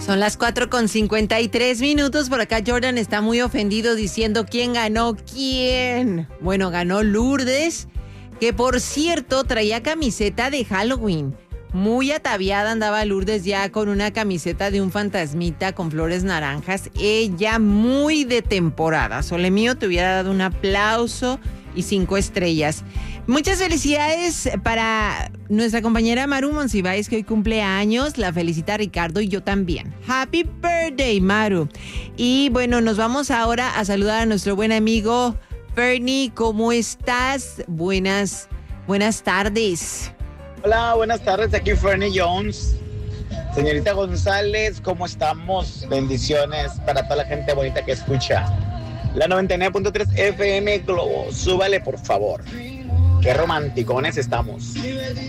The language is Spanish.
Son las 4:53. Por acá Jordan está muy ofendido diciendo ¿quién ganó? ¿Quién? Bueno, ganó Lourdes, que por cierto traía camiseta de Halloween. Muy ataviada andaba Lourdes ya con una camiseta de un fantasmita con flores naranjas. Ella muy de temporada. Sole mío, te hubiera dado un aplauso y 5 estrellas. Muchas felicidades para nuestra compañera Maru Monsiváis, que hoy cumple años. La felicita Ricardo y yo también. Happy birthday, Maru. Y bueno, nos vamos ahora a saludar a nuestro buen amigo Fernie. ¿Cómo estás? Buenas tardes. Hola, buenas tardes. Aquí Fernie Jones. Señorita González, ¿cómo estamos? Bendiciones para toda la gente bonita que escucha la 99.3 FM Globo. Súbale, por favor. Qué romanticones estamos.